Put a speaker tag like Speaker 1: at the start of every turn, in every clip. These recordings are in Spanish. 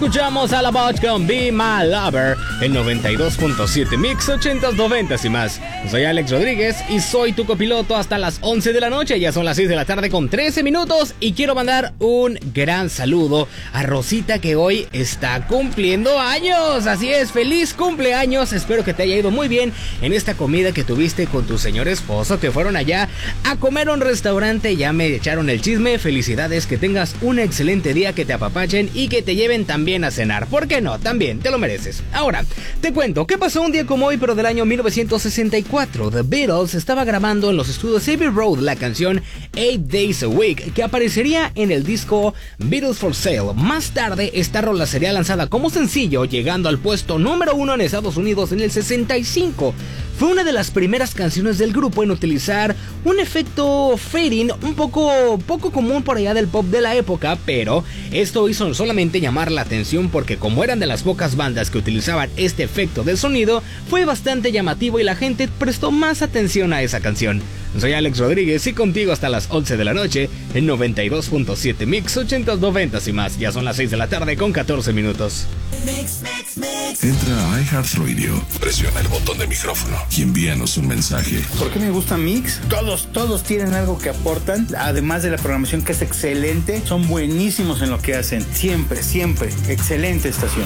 Speaker 1: Escuchamos a la Bot con Be My Lover en 92.7 Mix 80s, 90s y más. Soy Alex Rodríguez y soy tu copiloto hasta las 11 de la noche. Ya son las 6 de la tarde con 13 minutos y quiero mandar un gran saludo a Rosita, que hoy está cumpliendo años. Así es, feliz cumpleaños. Espero que te haya ido muy bien en esta comida que tuviste con tu señor esposo, que fueron allá a comer a un restaurante. Ya me echaron el chisme. Felicidades, que tengas un excelente día, que te apapachen y que te lleven también a cenar. ¿Por qué no? También te lo mereces. Ahora, te cuento qué pasó un día como hoy, pero del año 1964. The Beatles estaba grabando en los estudios Abbey Road la canción 8 Days a Week, que aparecería en el disco Beatles for Sale. Más tarde, esta rola sería lanzada como sencillo, llegando al puesto número 1 en Estados Unidos en el 65. Fue una de las primeras canciones del grupo en utilizar un efecto fading un poco común por allá del pop de la época, pero esto hizo solamente llamar la atención porque, como eran de las pocas bandas que utilizaban este efecto de sonido, fue bastante llamativo y la gente prestó más atención a esa canción. Soy Alex Rodríguez y contigo hasta las 11 de la noche en 92.7 Mix 80s, 90s y más. Ya son las 6 de la tarde con 14 minutos.
Speaker 2: Entra a iHeartRadio, presiona el botón de micrófono y envíanos un mensaje.
Speaker 3: ¿Por qué me gusta Mix? Todos tienen algo que aportan, además de la programación, que es excelente. Son buenísimos en lo que hacen, siempre, excelente estación.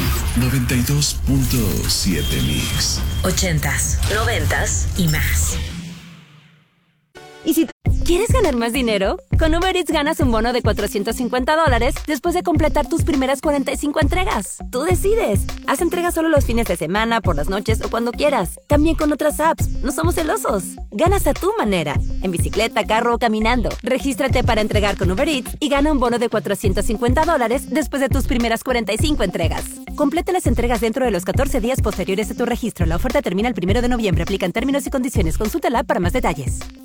Speaker 2: 92.7 Mix
Speaker 4: 80s, 90s y más.
Speaker 5: ¿Y si quieres ganar más dinero? Con Uber Eats ganas un bono de $450 después de completar tus primeras 45 entregas. Tú decides. Haz entregas solo los fines de semana, por las noches o cuando quieras. También con otras apps. No somos celosos. Ganas a tu manera. En bicicleta, carro o caminando. Regístrate para entregar con Uber Eats y gana un bono de $450 después de tus primeras 45 entregas. Completa las entregas dentro de los 14 días posteriores a tu registro. La oferta termina el 1 de noviembre. Aplican términos y condiciones. Consulta la app para más detalles.